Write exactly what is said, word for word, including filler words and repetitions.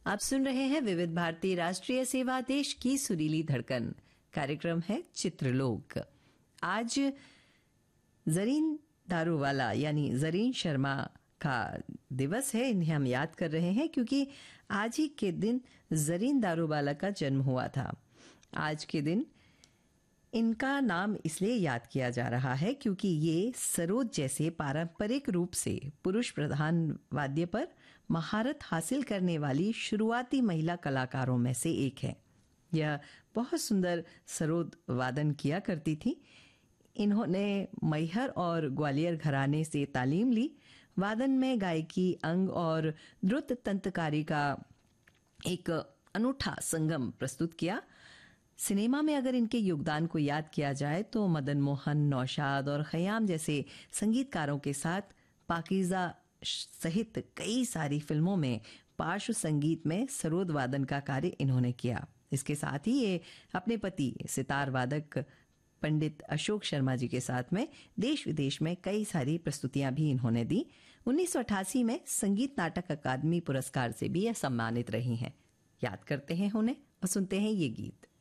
आप सुन रहे हैं विविध भारती राष्ट्रीय सेवा, देश की सुरीली धड़कन। कार्यक्रम है चित्रलोक। आज जरीन दारूवाला यानी जरीन शर्मा का दिवस है। इन्हें हम याद कर रहे हैं क्योंकि आज ही के दिन जरीन दारूवाला का जन्म हुआ था। आज के दिन इनका नाम इसलिए याद किया जा रहा है क्योंकि ये सरोद जैसे पारंपरिक रूप से पुरुष प्रधान वाद्य पर महारत हासिल करने वाली शुरुआती महिला कलाकारों में से एक है। यह बहुत सुंदर सरोद वादन किया करती थी। इन्होंने मैहर और ग्वालियर घराने से तालीम ली। वादन में गायकी, अंग और द्रुत तंत्रकारी का एक अनूठा संगम प्रस्तुत किया। सिनेमा में अगर इनके योगदान को याद किया जाए तो मदन मोहन, नौशाद और खयाम जैसे संगीतकारों के साथ पाकीज़ा सहित कई सारी फिल्मों में पार्श्व संगीत में सरोद वादन का कार्य इन्होंने किया। इसके साथ ही ये अपने पति सितार वादक पंडित अशोक शर्मा जी के साथ में देश विदेश में कई सारी प्रस्तुतियां भी इन्होंने दी। उन्नीस सौ अठासी में संगीत नाटक अकादमी पुरस्कार से भी यह सम्मानित रही हैं। याद करते हैं उन्हें और सुनते हैं ये गीत।